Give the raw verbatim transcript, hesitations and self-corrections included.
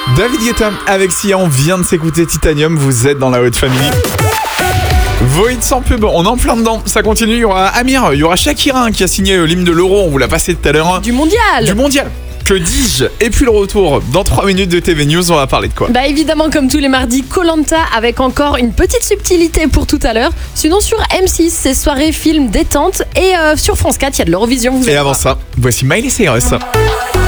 David Guetta avec Sia, on vient de s'écouter Titanium, vous êtes dans la haute famille. Void sans pub, on est en plein dedans, ça continue, il y aura Amir, il y aura Shakira qui a signé l'hymne de l'Euro, on vous l'a passé tout à l'heure. Du mondial Du mondial que dis-je? Et puis le retour, dans trois minutes de T V News, on va parler de quoi? Bah évidemment, comme tous les mardis, Koh Lanta avec encore une petite subtilité pour tout à l'heure. Sinon sur M six, c'est soirée film détente. Et euh, sur France quatre, il y a de l'Eurovision. Vous Et avant ça, voici Miley Cyrus.